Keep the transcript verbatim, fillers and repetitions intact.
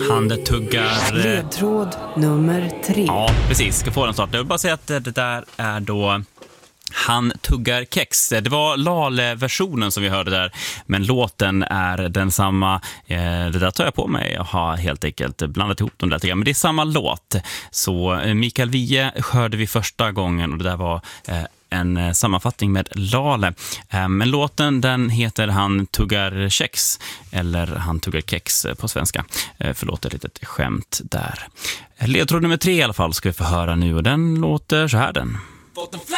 Han tuggar... Ledtråd nummer tre. Ja, precis. Ska få den snart. Jag vill bara säga att det där är då... Han tuggar kex. Det var Lale-versionen som vi hörde där, men låten är densamma. Det där tar jag på mig. Jag har helt enkelt blandat ihop dem där. Men det är samma låt. Så Mikael Wiehe hörde vi första gången och det där var en sammanfattning med Lale. Men låten, den heter Han tuggar kex, eller Han tuggar kex på svenska. Förlåt ett litet skämt där. Ledtråd nummer tre i alla fall ska vi få höra nu, och den låter så här den.